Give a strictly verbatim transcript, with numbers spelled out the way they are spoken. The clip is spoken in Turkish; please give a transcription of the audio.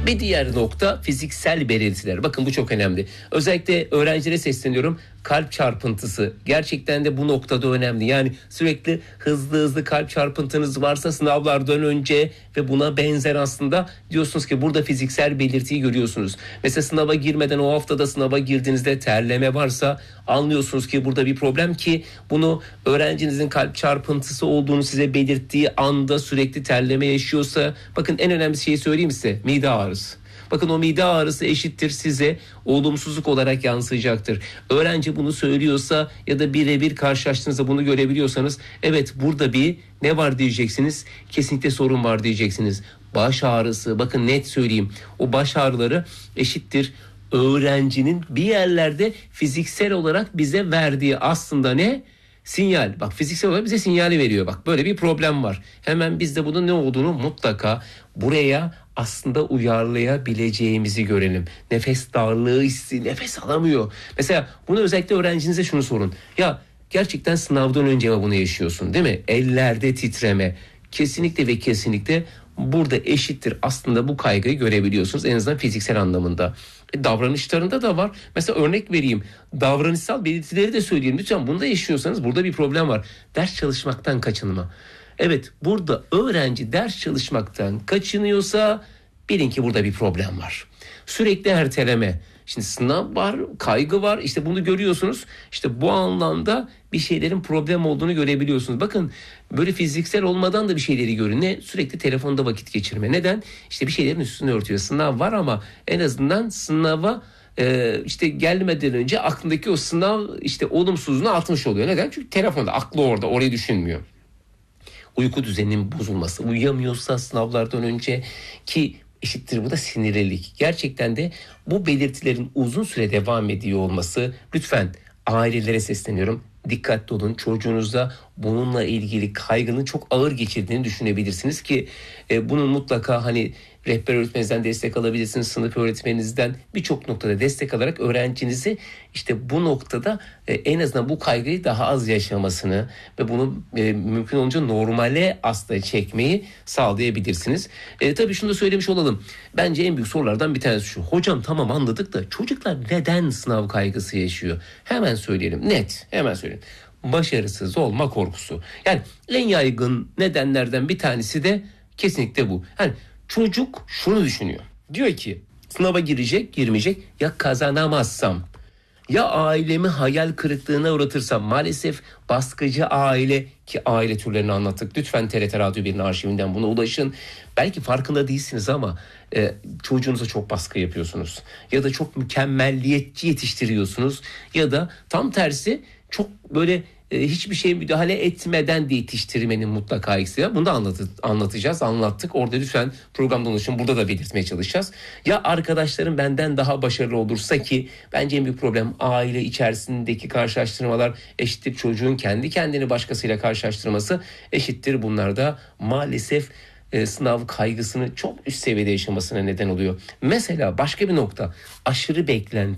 Bir diğer nokta fiziksel belirtiler. Bakın bu çok önemli. Özellikle öğrencilere sesleniyorum. Kalp çarpıntısı gerçekten de bu noktada önemli. Yani sürekli hızlı hızlı kalp çarpıntınız varsa sınavlardan önce ve buna benzer aslında diyorsunuz ki burada fiziksel belirtiyi görüyorsunuz. Mesela sınava girmeden o haftada sınava girdiğinizde terleme varsa anlıyorsunuz ki burada bir problem, ki bunu öğrencinizin kalp çarpıntısı olduğunu size belirttiği anda sürekli terleme yaşıyorsa, bakın en önemli şeyi söyleyeyim size: mide ağrısı. Bakın o mide ağrısı eşittir size olumsuzluk olarak yansıyacaktır. Öğrenci bunu söylüyorsa ya da birebir karşılaştığınızda bunu görebiliyorsanız, evet burada bir ne var diyeceksiniz, kesinlikle sorun var diyeceksiniz. Baş ağrısı, bakın net söyleyeyim, o baş ağrıları eşittir öğrencinin bir yerlerde fiziksel olarak bize verdiği aslında ne? Sinyal. Bak fiziksel olarak bize sinyali veriyor. Bak böyle bir problem var. Hemen biz de bunun ne olduğunu mutlaka buraya aslında uyarlayabileceğimizi görelim. Nefes darlığı hissi, nefes alamıyor. Mesela bunu özellikle öğrencinize şunu sorun. Ya gerçekten sınavdan önce mi bunu yaşıyorsun, değil mi? Ellerde titreme. Kesinlikle ve kesinlikle burada eşittir aslında bu kaygıyı görebiliyorsunuz, en azından fiziksel anlamında. E, davranışlarında da var. Mesela örnek vereyim. Davranışsal belirtileri de söyleyelim. Lütfen bunu da yaşıyorsanız burada bir problem var. Ders çalışmaktan kaçınma. Evet, burada öğrenci ders çalışmaktan kaçınıyorsa bilin ki burada bir problem var. Sürekli erteleme. Şimdi sınav var, kaygı var. İşte bunu görüyorsunuz. İşte bu anlamda bir şeylerin problem olduğunu görebiliyorsunuz. Bakın böyle fiziksel olmadan da bir şeyleri görün. Ne? Sürekli telefonda vakit geçirme. Neden? İşte bir şeylerin üstünü örtüyor. Sınav var ama en azından sınava e, işte gelmeden önce aklındaki o sınav işte olumsuzluğunu atmış oluyor. Neden? Çünkü telefonda, aklı orada, orayı düşünmüyor. Uyku düzeninin bozulması, uyuyamıyorsa sınavlardan önce, ki eşittir bu da sinirlilik. Gerçekten de bu belirtilerin uzun süre devam ediyor olması, lütfen ailelere sesleniyorum. Dikkatli olun, çocuğunuzda bununla ilgili kaygının çok ağır geçirdiğini düşünebilirsiniz ki e, bunun mutlaka hani rehber öğretmeninizden destek alabilirsiniz, sınıf öğretmeninizden, birçok noktada destek alarak öğrencinizi işte bu noktada e, en azından bu kaygıyı daha az yaşamasını ve bunu e, mümkün olunca normale aslında çekmeyi sağlayabilirsiniz. E, tabii şunu da söylemiş olalım. Bence en büyük sorulardan bir tanesi şu: hocam tamam anladık da çocuklar neden sınav kaygısı yaşıyor? Hemen söyleyelim, net hemen söyleyelim. Başarısız olma korkusu. Yani en yaygın nedenlerden bir tanesi de kesinlikle bu. Yani çocuk şunu düşünüyor. Diyor ki sınava girecek, girmeyecek, ya kazanamazsam, ya ailemi hayal kırıklığına uğratırsam. Maalesef baskıcı aile, ki aile türlerini anlattık. Lütfen T R T Radyo bir'in arşivinden buna ulaşın. Belki farkında değilsiniz ama e, çocuğunuza çok baskı yapıyorsunuz. Ya da çok mükemmelliyetçi yetiştiriyorsunuz. Ya da tam tersi çok böyle e, hiçbir şeye müdahale etmeden de yetiştirmenin mutlaka eksiği var. Bunu da anlat- anlatacağız, anlattık. Orada lütfen programdan ulaşın, burada da belirtmeye çalışacağız. Ya arkadaşlarım benden daha başarılı olursa, ki bence en büyük problem aile içerisindeki karşılaştırmalar eşittir çocuğun kendi kendini başkasıyla karşılaştırması eşittir. Bunlar da maalesef e, sınav kaygısını çok üst seviyede yaşamasına neden oluyor. Mesela başka bir nokta, aşırı beklenti.